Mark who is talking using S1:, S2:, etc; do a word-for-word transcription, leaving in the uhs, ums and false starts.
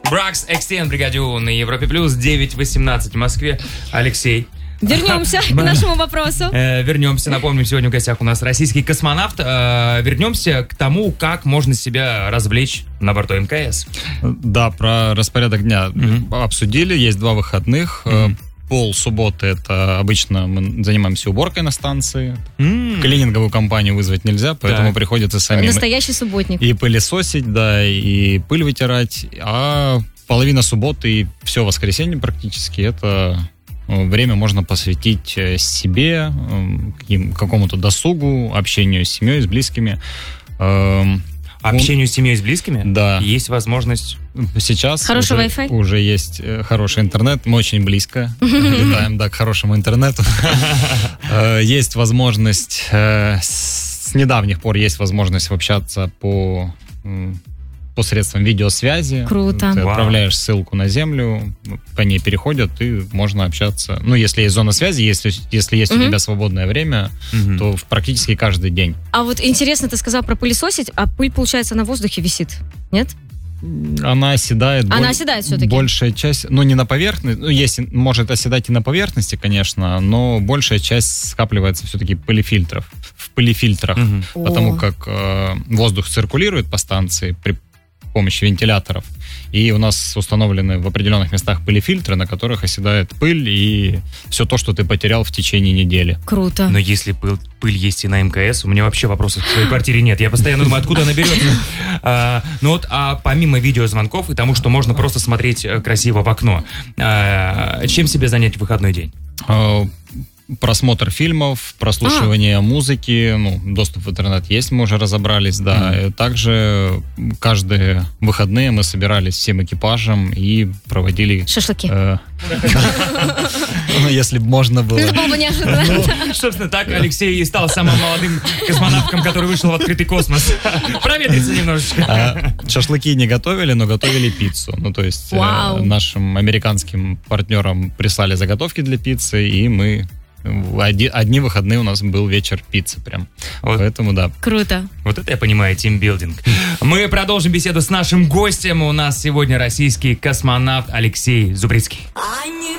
S1: Бракс Экстен, Бригадио на Европе Плюс, девять восемнадцать в Москве. Алексей.
S2: Вернемся к нашему вопросу.
S1: Э, вернемся. Напомним, сегодня в гостях у нас российский космонавт. Э, вернемся к тому, как можно себя развлечь на борту эм ка эс.
S3: Да, про распорядок дня mm-hmm. обсудили. Есть два выходных. Mm-hmm. Пол субботы — это обычно мы занимаемся уборкой на станции. Mm. Клининговую компанию вызвать нельзя, поэтому так. приходится самим...
S2: Настоящий субботник.
S3: И пылесосить, да, и пыль вытирать. А половина субботы и все воскресенье практически — это время можно посвятить себе, какому-то досугу, общению с семьей, с близкими.
S1: Общению с семьей, с близкими?
S3: Да.
S1: Есть возможность...
S3: Сейчас
S2: хороший
S3: уже,
S2: Wi-Fi?
S3: уже есть хороший интернет. Мы очень близко летаем, да, к хорошему интернету. Есть возможность... С недавних пор есть возможность общаться по... посредством видеосвязи.
S2: Круто.
S3: Ты
S1: Вау.
S3: отправляешь ссылку на Землю, по ней переходят, и можно общаться. Ну, если есть зона связи, если, если есть mm-hmm. у тебя свободное время, mm-hmm. то практически каждый день.
S2: А вот интересно, ты сказал про пылесосить, а пыль, получается, на воздухе висит, нет?
S3: Она оседает.
S2: Она
S3: боль...
S2: оседает все-таки?
S3: Большая часть, ну, не на поверхности, ну, есть, может оседать и на поверхности, конечно, но большая часть скапливается все-таки в пылефильтрах, в пылефильтрах, mm-hmm. потому как э, воздух циркулирует по станции при помощи вентиляторов. И у нас установлены в определенных местах пылефильтры, на которых оседает пыль и все то, что ты потерял в течение недели.
S2: Круто.
S1: Но если пыль, пыль есть и на эм ка эс, у меня вообще вопросов к своей квартире нет. Я постоянно думаю, откуда она берется. А, ну вот, а помимо видеозвонков и тому, что можно просто смотреть красиво в окно, а, чем себе занять в выходной день?
S3: Просмотр фильмов, прослушивание а. музыки, ну, доступ в интернет есть, мы уже разобрались, да. Mm. Также каждые выходные мы собирались всем экипажем и проводили...
S2: Шашлыки.
S3: Ну, если бы можно было.
S1: Собственно, так Алексей и стал самым молодым космонавтом, который вышел в открытый космос. Проветриться немножечко.
S3: Шашлыки не готовили, но готовили пиццу. Ну, то есть нашим американским партнерам прислали заготовки для пиццы, и мы... Одни, одни выходные у нас был вечер пиццы прям. Вот. Поэтому да.
S2: Круто.
S1: Вот это я понимаю, тимбилдинг. Мы продолжим беседу с нашим гостем. У нас сегодня российский космонавт Алексей Зубрицкий.